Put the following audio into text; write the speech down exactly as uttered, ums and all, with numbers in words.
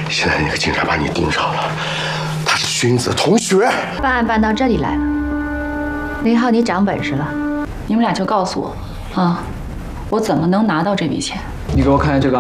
现在那个警察把你盯上了，他是勋子同学。 办案办到这里来了，林浩，你长本事了。 你们俩就告诉我，啊，我怎么能拿到这笔钱？ 你给我看看这个。